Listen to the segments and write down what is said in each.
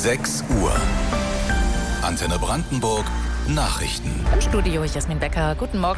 6 Uhr. Antenne Brandenburg Nachrichten. Im Studio Jasmin Becker. Guten Morgen.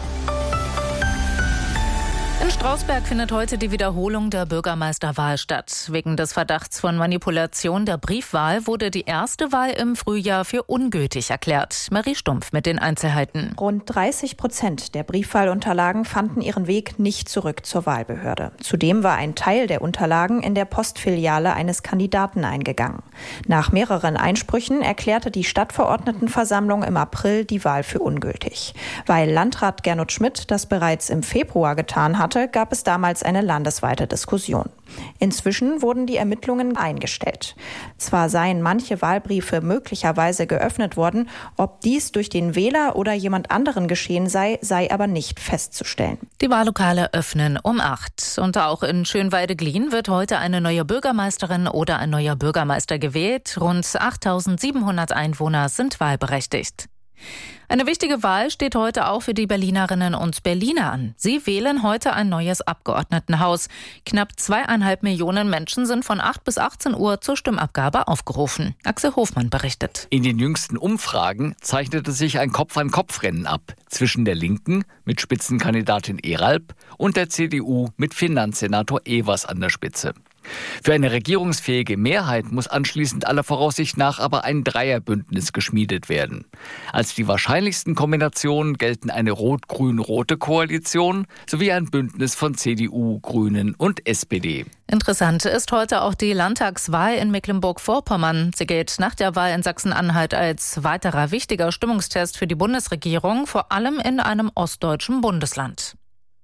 In Strausberg findet heute die Wiederholung der Bürgermeisterwahl statt. Wegen des Verdachts von Manipulation der Briefwahl wurde die erste Wahl im Frühjahr für ungültig erklärt. Marie Stumpf mit den Einzelheiten. Rund 30% der Briefwahlunterlagen fanden ihren Weg nicht zurück zur Wahlbehörde. Zudem war ein Teil der Unterlagen in der Postfiliale eines Kandidaten eingegangen. Nach mehreren Einsprüchen erklärte die Stadtverordnetenversammlung im April die Wahl für ungültig. Weil Landrat Gernot Schmidt das bereits im Februar getan hatte, gab es damals eine landesweite Diskussion. Inzwischen wurden die Ermittlungen eingestellt. Zwar seien manche Wahlbriefe möglicherweise geöffnet worden, ob dies durch den Wähler oder jemand anderen geschehen sei aber nicht festzustellen. Die Wahllokale öffnen um 8. Und auch in Schönweide-Glien wird heute eine neue Bürgermeisterin oder ein neuer Bürgermeister gewählt. Rund 8.700 Einwohner sind wahlberechtigt. Eine wichtige Wahl steht heute auch für die Berlinerinnen und Berliner an. Sie wählen heute ein neues Abgeordnetenhaus. Knapp 2,5 Millionen Menschen sind von 8 bis 18 Uhr zur Stimmabgabe aufgerufen. Axel Hofmann berichtet. In den jüngsten Umfragen zeichnete sich ein Kopf-an-Kopf-Rennen ab zwischen der Linken mit Spitzenkandidatin Eralp und der CDU mit Finanzsenator Evers an der Spitze. Für eine regierungsfähige Mehrheit muss anschließend aller Voraussicht nach aber ein Dreierbündnis geschmiedet werden. Als die wahrscheinlichsten Kombinationen gelten eine rot-grün-rote Koalition sowie ein Bündnis von CDU, Grünen und SPD. Interessant ist heute auch die Landtagswahl in Mecklenburg-Vorpommern. Sie gilt nach der Wahl in Sachsen-Anhalt als weiterer wichtiger Stimmungstest für die Bundesregierung, vor allem in einem ostdeutschen Bundesland.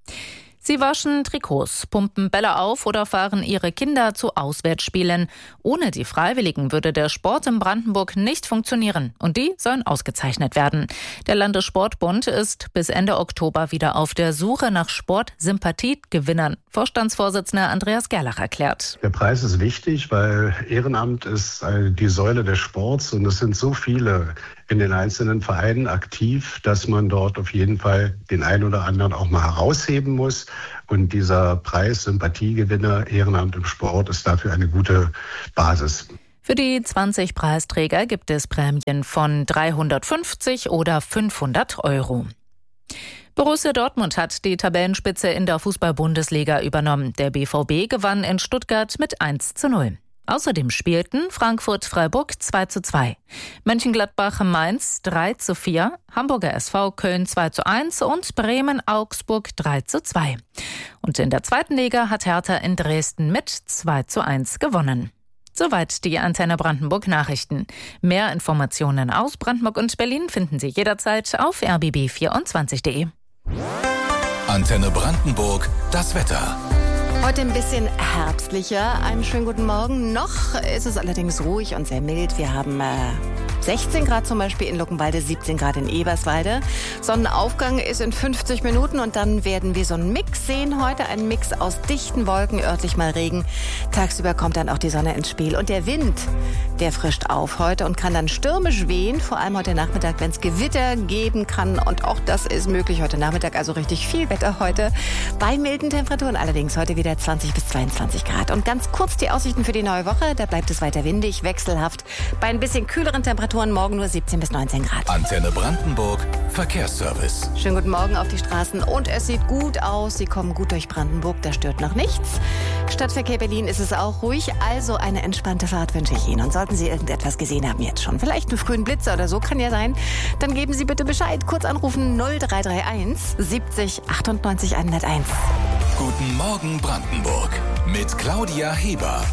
Sie waschen Trikots, pumpen Bälle auf oder fahren ihre Kinder zu Auswärtsspielen. Ohne die Freiwilligen würde der Sport in Brandenburg nicht funktionieren. Und die sollen ausgezeichnet werden. Der Landessportbund ist bis Ende Oktober wieder auf der Suche nach Sportsympathiegewinnern. Vorstandsvorsitzender Andreas Gerlach erklärt. Der Preis ist wichtig, weil Ehrenamt ist die Säule des Sports und es sind so viele in den einzelnen Vereinen aktiv, dass man dort auf jeden Fall den einen oder anderen auch mal herausheben muss. Und dieser Preis Sympathiegewinner Ehrenamt im Sport ist dafür eine gute Basis. Für die 20 Preisträger gibt es Prämien von 350 oder 500 Euro. Borussia Dortmund hat die Tabellenspitze in der Fußball-Bundesliga übernommen. Der BVB gewann in Stuttgart mit 1:0. Außerdem spielten Frankfurt-Freiburg 2:2, Mönchengladbach-Mainz 3:4, Hamburger SV Köln 2:1 und Bremen-Augsburg 3:2. Und in der zweiten Liga hat Hertha in Dresden mit 2:1 gewonnen. Soweit die Antenne Brandenburg Nachrichten. Mehr Informationen aus Brandenburg und Berlin finden Sie jederzeit auf rbb24.de. Antenne Brandenburg, das Wetter. Heute ein bisschen herbstlicher. Einen schönen guten Morgen. Noch ist es allerdings ruhig und sehr mild. Wir haben 16 Grad zum Beispiel in Luckenwalde, 17 Grad in Eberswalde. Sonnenaufgang ist in 50 Minuten und dann werden wir so einen Mix sehen heute. Einen Mix aus dichten Wolken, örtlich mal Regen. Tagsüber kommt dann auch die Sonne ins Spiel. Und der Wind, der frischt auf heute und kann dann stürmisch wehen. Vor allem heute Nachmittag, wenn es Gewitter geben kann. Und auch das ist möglich heute Nachmittag. Also richtig viel Wetter heute. Bei milden Temperaturen allerdings heute wieder 20 bis 22 Grad. Und ganz kurz die Aussichten für die neue Woche. Da bleibt es weiter windig, wechselhaft. Bei ein bisschen kühleren Temperaturen morgen nur 17 bis 19 Grad. Antenne Brandenburg Verkehrsservice. Schönen guten Morgen auf die Straßen. Und es sieht gut aus. Sie kommen gut durch Brandenburg. Da stört noch nichts. Stadtverkehr Berlin ist es auch ruhig. Also eine entspannte Fahrt wünsche ich Ihnen. Und sollten Sie irgendetwas gesehen haben jetzt schon, vielleicht einen frühen Blitzer oder so, kann ja sein, dann geben Sie bitte Bescheid. Kurz anrufen 0331 70 98 101. Guten Morgen Brandenburg mit Claudia Heber.